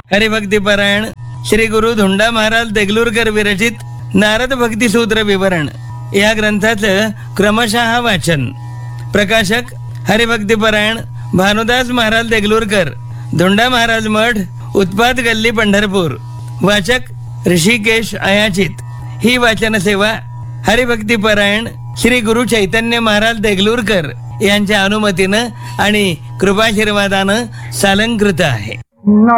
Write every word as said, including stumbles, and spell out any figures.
हरिभक्तीपरायण श्री गुरु धोंडा महाराज देगलूरकर विरचित नारद भक्ती सूत्र विवरण या ग्रंथाचं क्रमशः वाचन. प्रकाशक हरिभक्तीपरायण भानुदास महाराज देगलूरकर, धोंडा महाराज मठ, उत्पाद गल्ली, पंढरपूर. वाचक ऋषिकेश अयाचित. ही वाचन सेवा हरिभक्तीपरायण श्री गुरु चैतन्य महाराज देगलूरकर यांच्या अनुमतीनं आणि कृपाशीर्वादानं सालंकृत आहे.